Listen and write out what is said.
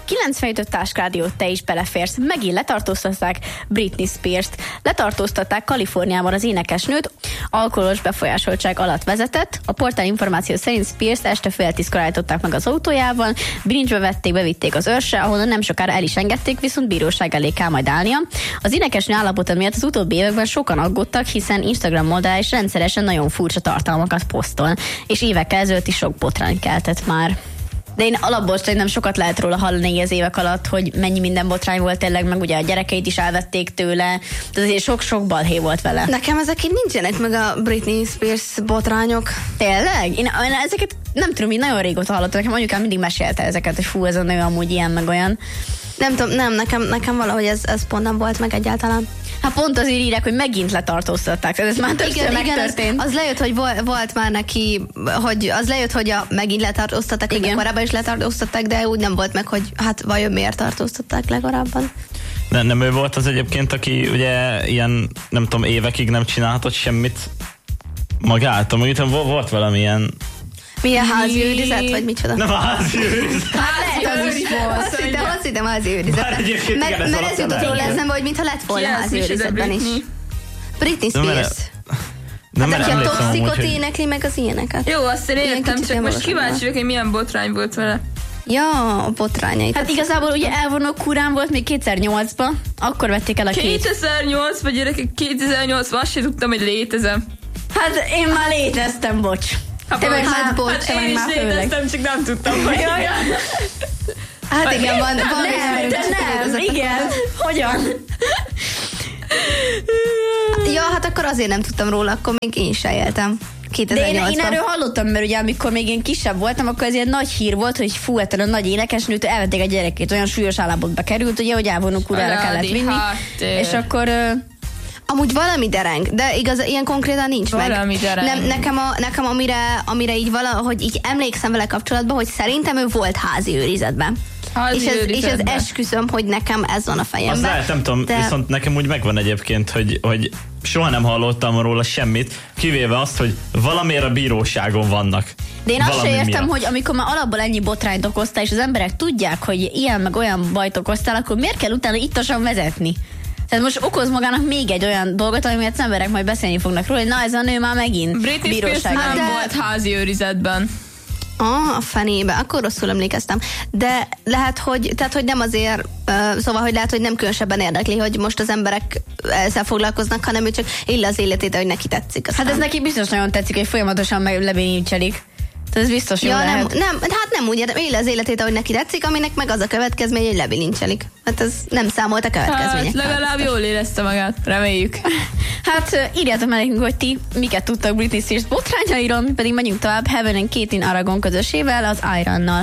95 táskádiót te is beleférsz. Megint letartóztatták Britney Spears-t. Letartóztatták Kaliforniában az énekesnőt, alkoholos befolyásoltság alatt vezetett. A portál információ szerint Spears este fél 10-kor állították meg az autójában, bilincsbe bevitték az őrsre, ahonnan nem sokára el is engedték, viszont bíróság elé kell majd állnia. Az énekesnő állapota miatt az utóbbi években sokan aggódtak, hiszen Instagram oldalán is rendszeresen nagyon furcsa tartalmakat posztol, és évekkel ezelőtt is sok botrány keltett már. De én alapból szerintem sokat lehet róla hallani az évek alatt, hogy mennyi minden botrány volt tényleg, meg ugye a gyerekeit is elvették tőle, de azért sok-sok balhé volt vele. Nekem ezek így nincsenek meg a Britney Spears botrányok. Tényleg? Én ezeket nem tudom, így nagyon régóta hallottam, nekem anyukám mindig mesélte ezeket, hogy fú, ez a nő amúgy ilyen, meg olyan. Nem tudom, nekem valahogy ez pont nem volt meg egyáltalán. Hát pont azért írják, hogy megint letartóztatták. Ez már többször megtörtént. Az lejött, hogy volt már neki, hogy az lejött, hogy megint letartóztatták, hogy korábban is letartóztatták, de úgy nem volt meg, hogy hát vajon miért tartóztatták legalábban. Nem ő volt az egyébként, aki ugye ilyen, nem tudom, évekig nem csinálhatott semmit magától. Mondjuk volt valamilyen... Milyen házi őrizet, vagy micsoda? Nem házi őrizet. Hát az is volt. Azt hittem házi őrizet. Mert ez jutott róla eszembe, hogy mintha lett volna házi őrizetben is. Britney Spears. Hát aki a toxikot énekli, meg az ilyeneket. Jó, azt én értem, csak most kíváncsi vagyok, hogy milyen botrány volt vele. Ja, a botrányait. Hát igazából ugye elvonó kurán volt még 2008-ban, akkor vették el a 2008-ban, gyerekek, 2008-ban azt sem tudtam, hogy létezem. Hát én már léteztem, bocs. Te meg hát bocs, hát én is léteztem, csak nem tudtam, hogy hát igen, van nem, igen. Hogyan? Ja, hát akkor azért nem tudtam róla, akkor még én is éltem. 2008-ban. De én erről hallottam, mert ugye amikor még én kisebb voltam, akkor ez ilyen nagy hír volt, hogy fú, a nagy énekesnőt elvették a gyerekét, olyan súlyos állapotba került, ugye, hogy elvonó kurára kellett vinni. És akkor... Amúgy valami dereng, de igaz, ilyen konkrétan nincs valami meg. Dereng. Nekem amire így valahogy így emlékszem vele kapcsolatban, hogy szerintem ő volt házi őrizetben. És ez esküszöm, hogy nekem ez van a fejemben. Az lehet, nem tudom, viszont nekem úgy megvan egyébként, hogy soha nem hallottam róla semmit, kivéve azt, hogy valamiért a bíróságon vannak. De én azt sem értem, hogy amikor már alapból ennyi botrányt okoztál, és az emberek tudják, hogy ilyen meg olyan bajt okoztál, akkor miért kell utána ittasan vezetni? Tehát most okoz magának még egy olyan dolgot, ami miatt az emberek majd beszélni fognak róla, hogy na ez a nő már megint Britney Spears nem volt házi őrizetben. A fenébe, akkor rosszul emlékeztem. De lehet, hogy nem azért, szóval, hogy lehet, hogy nem különösebben érdekli, hogy most az emberek ezzel foglalkoznak, hanem ő csak él az életét, hogy neki tetszik. Aztán. Hát ez neki biztos nagyon tetszik, hogy folyamatosan lebénincselik. Ez biztos jó lehet. Nem úgy értem, él az életét, ahogy neki tetszik, aminek meg az a következmény, hogy lebilincselik. Hát ez nem számolt a következmények. Hát legalább jól érezte magát, reméljük. Hát írjátok meg nekünk, hogy ti miket tudtak Britney Spears botrányairól, mi pedig megyünk tovább Heaven and Kate in Aragon közösével, az Ironnal.